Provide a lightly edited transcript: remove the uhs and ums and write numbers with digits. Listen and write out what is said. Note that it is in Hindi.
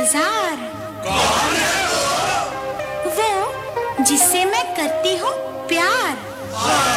इंतजार। कौन है वो जिससे मैं करती हूँ प्यार।